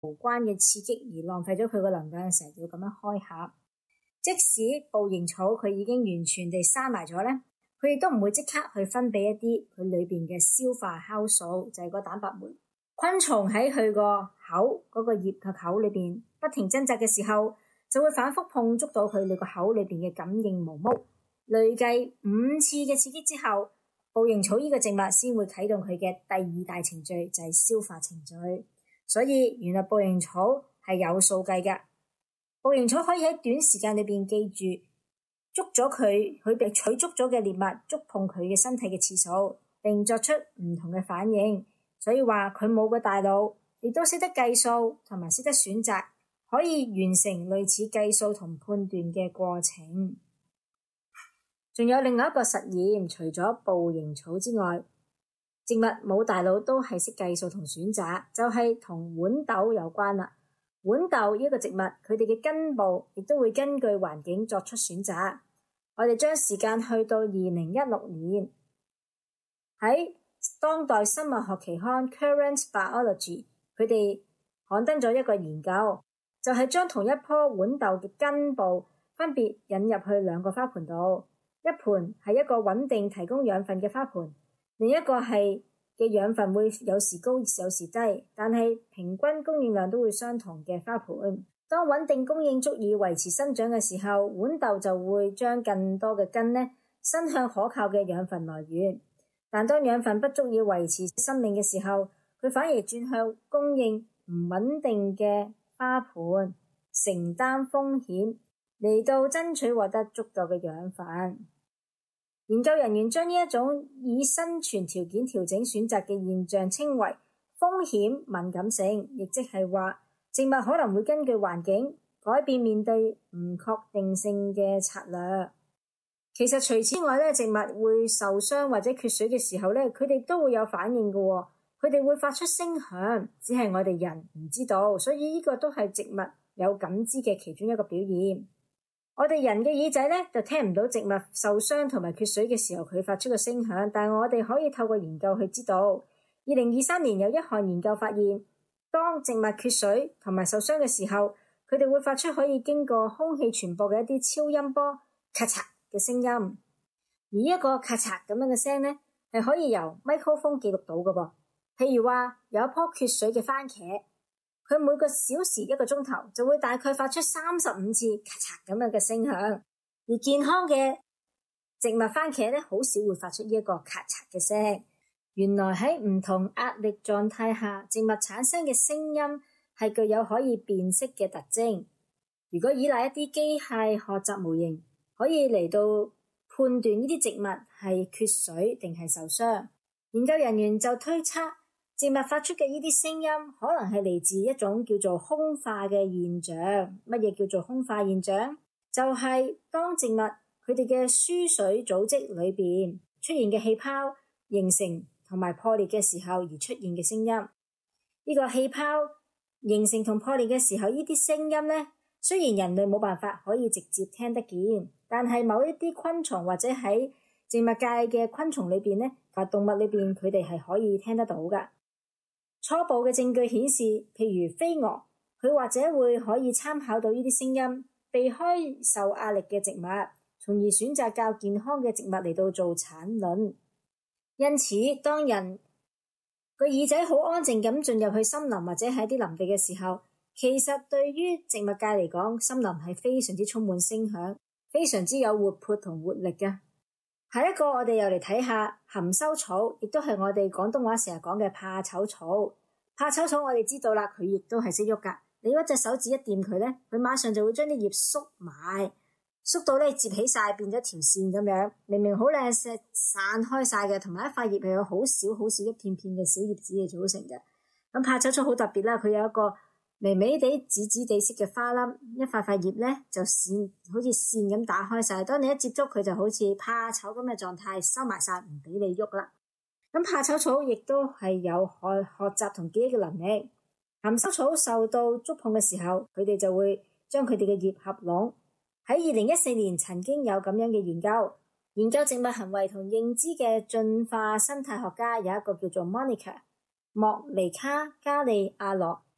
無關嘅刺激而浪費咗佢個能量，成日要咁樣開盒。即使捕蠅草佢已經完全地生埋咗咧，佢亦都唔會即刻去分泌一啲佢裏邊嘅消化酵素，就係個蛋白酶。昆蟲喺佢個口嗰個葉嘅口裏邊不停掙扎嘅時候，就會反覆碰觸到佢哋個口裏邊嘅感應毛毛。累計5次嘅刺激之後，捕蠅草呢個植物先會啟動佢嘅第二大程序，就係消化程序。所以原來捕蠅草係有數計㗎。捕蠅草可以喺短時間裏邊記住捉咗佢被取捉咗嘅獵物觸碰佢嘅身體嘅次數，並作出唔同嘅反應。所以話佢冇個大腦，亦都識得計數同埋識得選擇，可以完成類似計數同判斷嘅過程。仲有另外一個實驗，除咗捕蠅草之外，植物冇大腦都係識計數同選擇，就係同豌豆有關啦。豌豆呢個植物，佢哋嘅根部亦都會根據環境作出選擇。我哋將時間去到2016年，喺當代生物學期刊 Current Biology， 佢哋刊登咗一個研究，就係將同一棵豌豆嘅根部分別引入去2個花盆度。一盆係一個穩定提供養分嘅花盆，另一個係嘅養分會有時高有時低，但係平均供應量都會相同嘅花盆。當穩定供應足以維持生長嘅時候，豌豆就會將更多嘅根伸向可靠嘅養分來源。但當養分不足以維持生命嘅時候，佢反而轉向供應唔穩定嘅花盆，承擔風險嚟到爭取獲得足夠嘅養分。研究人員將呢一種以生存條件調整選擇嘅現象稱為風險敏感性，亦即係話植物可能會根據環境改變面對唔確定性嘅策略。其實除此之外咧，植物會受傷或者缺水嘅時候咧，佢哋都會有反應嘅。佢哋會發出聲響，只係我哋人唔知道，所以呢個都係植物有感知嘅其中一個表現。我哋人嘅耳仔咧就聽唔到植物受傷同埋缺水嘅時候佢發出嘅聲響，但係我哋可以透過研究去知道。2023年有一項研究發現，當植物缺水同埋受傷嘅時候，佢哋會發出可以經過空氣傳播嘅一啲超音波咔嚓嘅聲音，而一個咔嚓咁樣嘅聲咧係可以由麥克風記錄到嘅噃。譬如話有一棵缺水嘅番茄，佢每個小時1個鐘頭就會大概發出35次咔嚓咁樣嘅聲響，而健康嘅植物番茄咧好少會發出呢一個咔嚓嘅聲。原來喺唔同壓力狀態下，植物產生嘅聲音係具有可以辨識嘅特徵。如果依賴一啲機械學習模型，可以嚟到判斷呢啲植物係缺水定係受傷。研究人員就推測，植物發出嘅呢啲聲音可能係嚟自一種叫做空化嘅現象。乜嘢叫做空化現象？就係當植物佢哋嘅輸水組織裏邊出現嘅氣泡形成同埋破裂嘅時候而出現嘅聲音。呢個氣泡形成同破裂嘅時候，呢啲聲音呢，雖然人類冇辦法可以直接聽得見，但係某一啲昆蟲或者喺植物界嘅昆蟲裏邊呢，或動物裏邊，佢哋係可以聽得到㗎。初步嘅證據顯示，譬如飛蛾，佢或者會可以參考到呢啲聲音，避開受壓力嘅植物，從而選擇較健康嘅植物嚟到做產卵。因此，當人個耳仔好安靜咁進入去森林或者喺啲林地嘅時候，其實對於植物界嚟講，森林係非常之充滿聲響，非常之有活潑同活力嘅。下一個我哋又嚟睇下含羞草，亦都係我哋廣東話成日講嘅怕醜草。怕醜草我哋知道啦，佢亦都係識喐㗎。你嗰隻手指一掂佢咧，佢馬上就會將啲葉縮埋。縮到咧，接起晒，變咗條線咁樣，明明好靚石散開晒嘅，同埋一塊葉係有好少好少一片片嘅小葉子嚟組成嘅。咁怕醜草好特別啦，佢有一個微微地紫紫地色嘅花粒，一塊塊葉咧就線好似線咁打開晒。當你一接觸佢，就好似怕醜咁嘅狀態，收埋晒唔俾你喐啦。咁怕醜草亦都係有學習同記憶嘅能力。含羞草受到觸碰嘅時候，佢哋就會將佢哋嘅葉合攏。喺2014年曾經有咁樣嘅研究植物行為同認知嘅進化生態學家有一個叫做莫妮卡加利亞諾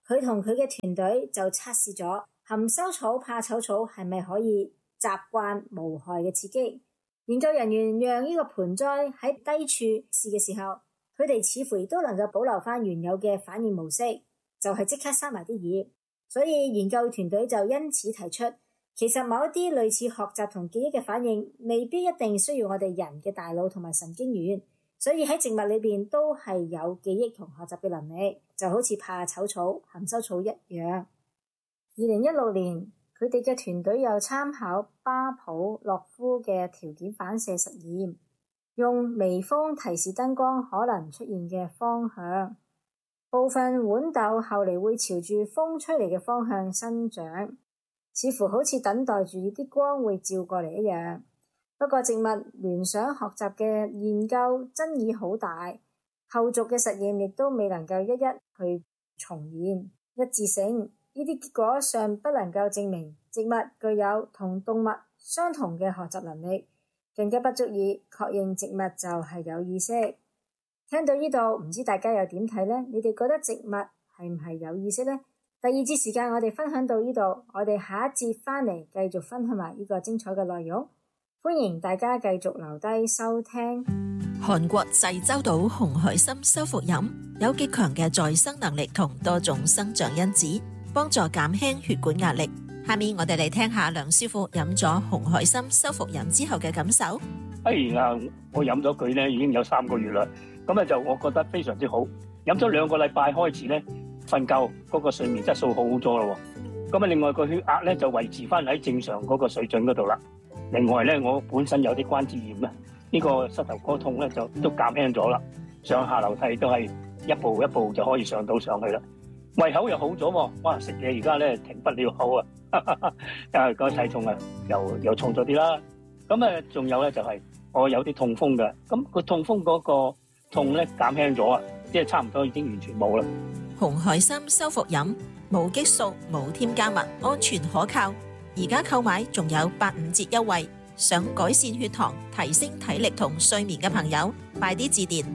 佢同佢嘅團隊就測試咗含羞草、怕醜草係咪可以習慣無害嘅刺激。研究人員讓呢個盆栽喺低處試嘅時候，佢哋似乎亦都能夠保留翻原有嘅反應模式，就係即刻生埋啲葉。所以研究團隊就因此提出，其實某一啲類似學習同記憶嘅反應，未必一定需要我哋人嘅大腦同埋神經元，所以喺植物裏邊都係有記憶同學習嘅能力，就好似怕醜草、含羞草一樣。2016年，佢哋嘅團隊又參考巴普洛夫嘅條件反射實驗，用微風提示燈光可能出現嘅方向。部分豌豆後嚟會朝住風吹嚟嘅方向生長，似乎好似等待住啲光會照過嚟一樣。不過植物聯想學習嘅研究爭議好大，後續嘅實驗亦都未能夠一一去重現一致性。呢啲結果尚不能夠證明植物具有同動物相同嘅學習能力，更加不足以確認植物就係有意識。聽到呢度，唔知大家又點睇呢？你哋覺得植物係唔係有意識呢？第二節時間我哋分享到呢度，我哋下一節翻嚟繼續分享埋呢個精彩嘅內容。歡迎大家繼續留低收聽。 韓國濟州島紅海參修復飲有極強嘅再生能力同多種生長因子，幫助減輕血管壓力。下面我哋嚟聽下梁師傅飲咗紅海參修復飲之後嘅感受。 我飲咗佢咧已經有3個月啦。咁咧就我覺得非常之好，飲咗2個禮拜開始咧，瞓覺嗰個睡眠質素好咗咯。咁啊，另外個血壓咧就維持翻喺正常嗰個水準嗰度啦。另外咧，我本身有啲關節炎咧，呢個膝頭哥痛咧就都減輕咗啦。上下樓梯都係一步一步就可以上去啦。胃口又好咗喎，哇！食嘢而家咧停不了口啊！個體重啊又重咗啲啦。咁啊，仲有咧就係我有啲痛風嘅，咁個痛風嗰個痛咧減輕咗啊，即係差唔多已經完全冇啦。 紅海參修復飲冇激素、冇添加物，安全可靠。而家購買仲有85折優惠，想改善血糖、提升體力同睡眠嘅朋友，快啲致電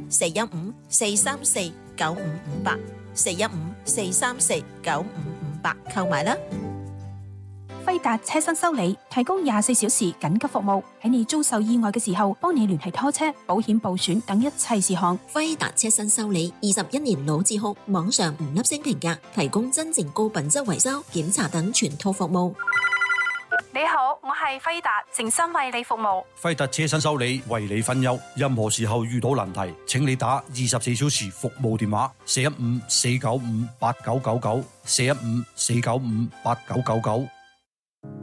415-434-9558 415-434-9558購買啦。 輝達車身修理提供24小時緊急服務，喺你遭受意外嘅時候，幫你聯繫拖車、保險報損等一切事項。 輝達車身修理21年老字號，網上5粒星評價，提供真正高品質維修、檢查等全套服務。 你好，我係輝達，誠心為你服務。 輝達車身修理為你分憂，任何時候遇到難題，請你打24小時服務電話415-495-8999 415-495-8999。